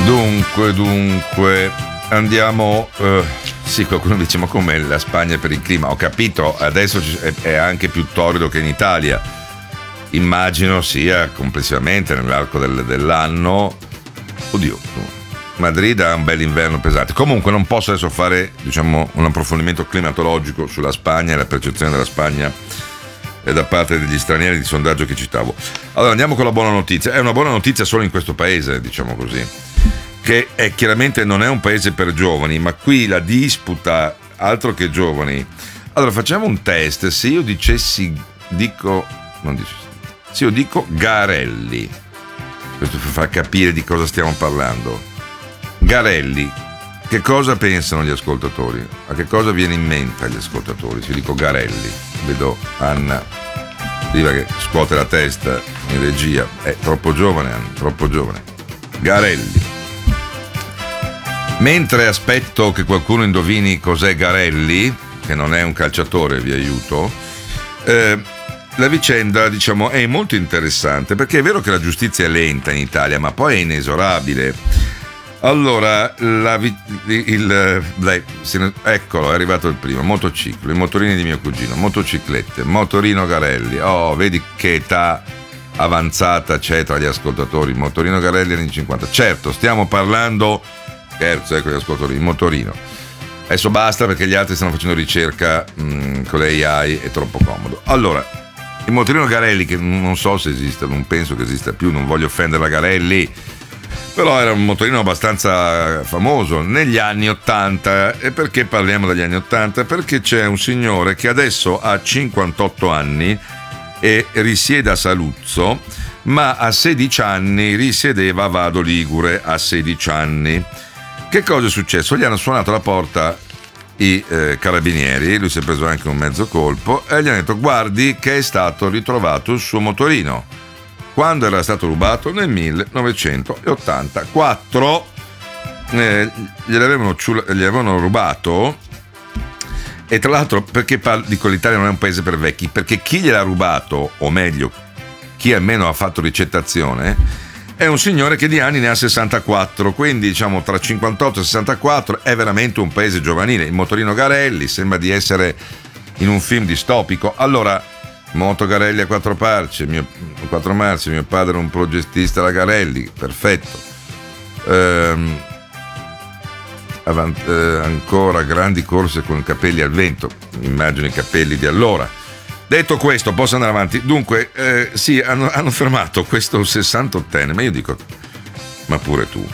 Dunque, andiamo. Sì, qualcuno dice: ma com'è la Spagna per il clima? Ho capito, adesso è anche più torrido che in Italia. Immagino sia complessivamente nell'arco dell'anno. Oddio, Madrid ha un bel inverno pesante. Comunque, non posso adesso fare, diciamo, un approfondimento climatologico sulla Spagna e la percezione della Spagna da parte degli stranieri di sondaggio che citavo. Allora, andiamo con la buona notizia. È una buona notizia solo in questo paese, diciamo così, che chiaramente non è un paese per giovani, ma qui la disputa altro che giovani. Allora facciamo un test. Se io dico Garelli, questo per far capire di cosa stiamo parlando. Garelli, che cosa pensano gli ascoltatori? A che cosa viene in mente agli ascoltatori se io dico Garelli? Vedo Anna Riva che scuote la testa in regia. È troppo giovane, Anna, troppo giovane. Garelli. Mentre aspetto che qualcuno indovini cos'è Garelli, che non è un calciatore, vi aiuto, la vicenda, diciamo, è molto interessante, perché è vero che la giustizia è lenta in Italia, ma poi è inesorabile. Allora, eccolo, è arrivato il primo, motociclo, i motorini di mio cugino, motociclette, motorino Garelli. Oh, vedi che età avanzata c'è tra gli ascoltatori, motorino Garelli anni 50. Certo, stiamo parlando... Scherzo, ecco gli ascoltatori, il motorino. Adesso basta perché gli altri stanno facendo ricerca con le AI, è troppo comodo. Allora, il motorino Garelli, che non so se esista, non penso che esista più, non voglio offendere la Garelli, però era un motorino abbastanza famoso negli anni 80. E perché parliamo degli anni 80? Perché c'è un signore che adesso ha 58 anni e risiede a Saluzzo, ma a 16 anni risiedeva a Vado Ligure, a 16 anni. Che cosa è successo? Gli hanno suonato alla porta i carabinieri, lui si è preso anche un mezzo colpo e gli hanno detto: guardi che è stato ritrovato il suo motorino. Quando era stato rubato? Nel 1984. Gli avevano rubato. E tra l'altro, perché dico l'Italia non è un paese per vecchi? Perché chi gliel'ha rubato, o meglio chi almeno ha fatto ricettazione, è un signore che di anni ne ha 64, quindi diciamo tra 58 e 64 è veramente un paese giovanile. Il motorino Garelli sembra di essere in un film distopico. Allora, moto Garelli a quattro marce, mio padre era un progettista alla Garelli, perfetto. Ancora grandi corse con capelli al vento, immagino i capelli di allora. Detto questo, posso andare avanti. Dunque, sì, hanno fermato questo 68enne, ma io dico, ma pure tu,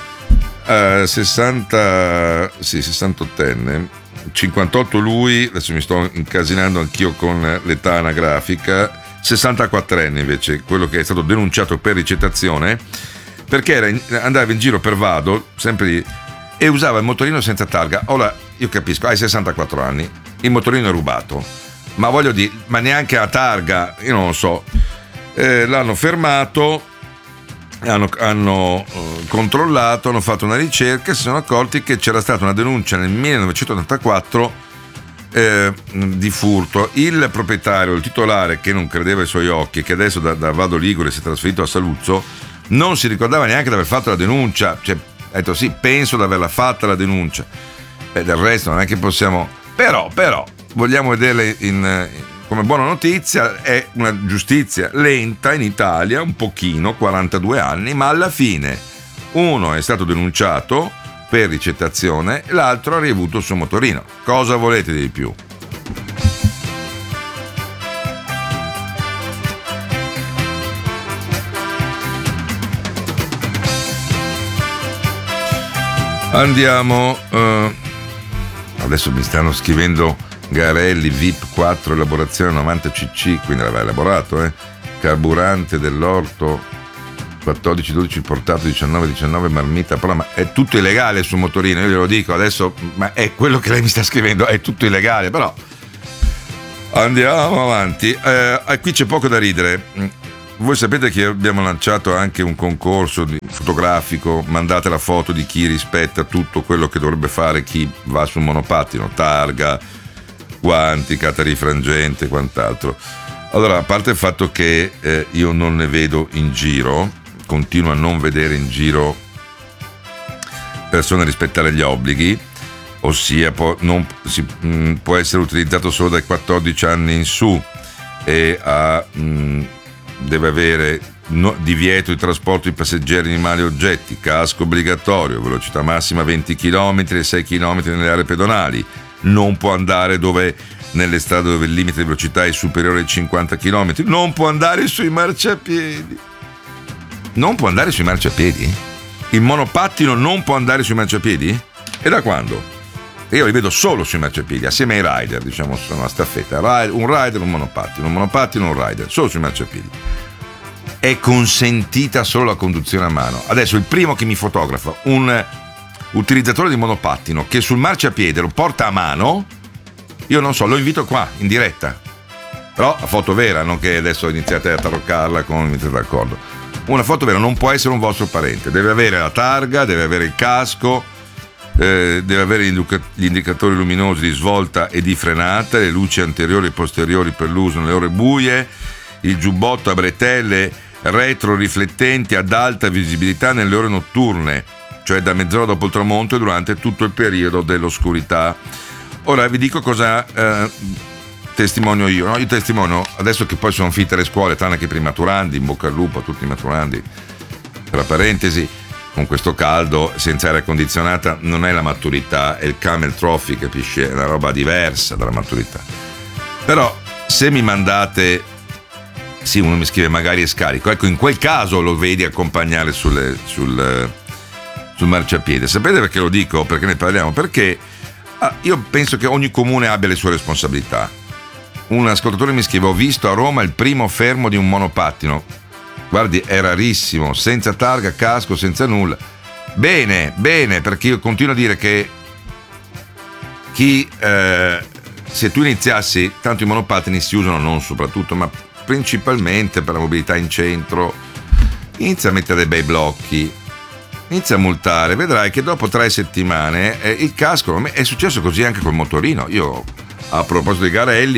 68enne, 58 lui, adesso mi sto incasinando anch'io con l'età anagrafica, 64enne invece, quello che è stato denunciato per ricettazione, perché andava in giro per Vado, sempre lì, e usava il motorino senza targa. Ora, io capisco, hai 64 anni, il motorino è rubato, ma voglio dire, ma neanche la targa, io non lo so. L'hanno fermato, hanno controllato, hanno fatto una ricerca e si sono accorti che c'era stata una denuncia nel 1984 di furto. Il proprietario, il titolare, che non credeva ai suoi occhi, che adesso da Vado Ligure si è trasferito a Saluzzo, non si ricordava neanche di aver fatto la denuncia. Cioè, ha detto sì, penso di averla fatta la denuncia. Del resto non è che possiamo... Però vogliamo vederle come buona notizia. È una giustizia lenta in Italia, un pochino, 42 anni, ma alla fine uno è stato denunciato per ricettazione e l'altro ha riavuto il suo motorino. Cosa volete di più? Andiamo, adesso mi stanno scrivendo Garelli VIP 4 elaborazione 90 cc, quindi l'aveva elaborato, carburante dell'orto 14-12 portato 19-19 marmita, però ma è tutto illegale sul motorino, io glielo dico adesso, ma è quello che lei mi sta scrivendo, è tutto illegale, però andiamo avanti. Qui c'è poco da ridere. Voi sapete che abbiamo lanciato anche un concorso fotografico, mandate la foto di chi rispetta tutto quello che dovrebbe fare chi va sul monopattino, targa, guanti, catarifrangente e quant'altro. Allora, a parte il fatto che io non ne vedo in giro, continuo a non vedere in giro persone a rispettare gli obblighi, ossia può essere utilizzato solo dai 14 anni in su e deve avere divieto di trasporto di passeggeri, animali e oggetti, casco obbligatorio, velocità massima 20 km e 6 km nelle aree pedonali, non può andare nelle strade dove il limite di velocità è superiore ai 50 km, non può andare sui marciapiedi. Non può andare sui marciapiedi? Il monopattino non può andare sui marciapiedi? E da quando? Io li vedo solo sui marciapiedi, assieme ai rider, diciamo, sono una staffetta, un rider, un monopattino, un rider, solo sui marciapiedi. È consentita solo la conduzione a mano. Adesso il primo che mi fotografa un utilizzatore di monopattino che sul marciapiede lo porta a mano, io non so, lo invito qua in diretta, però a foto vera, non che adesso iniziate a taroccarla con d'accordo. Una foto vera, non può essere un vostro parente, deve avere la targa, deve avere il casco, deve avere gli indicatori luminosi di svolta e di frenata, le luci anteriori e posteriori per l'uso nelle ore buie, il giubbotto a bretelle retroriflettenti ad alta visibilità nelle ore notturne, cioè da mezz'ora dopo il tramonto e durante tutto il periodo dell'oscurità. Ora vi dico cosa testimonio io, no? Io testimonio, adesso che poi sono fitte le scuole, tranne che per i maturandi, in bocca al lupo a tutti i maturandi, tra parentesi, con questo caldo, senza aria condizionata, non è la maturità, è il Camel Trophy, capisci? È una roba diversa dalla maturità. Però se mi mandate, sì, uno mi scrive magari è scarico, ecco, in quel caso lo vedi accompagnare sul marciapiede. Sapete perché lo dico? Perché ne parliamo? Perché io penso che ogni comune abbia le sue responsabilità. Un ascoltatore mi scrive: ho visto a Roma il primo fermo di un monopattino, guardi, è rarissimo, senza targa, casco, senza nulla. Bene, perché io continuo a dire che se tu iniziassi, tanto i monopattini si usano non soprattutto, ma principalmente per la mobilità in centro, inizia a mettere dei bei blocchi, inizia a multare, vedrai che dopo 3 settimane il casco, è successo così anche col motorino. Io, a proposito di Garelli,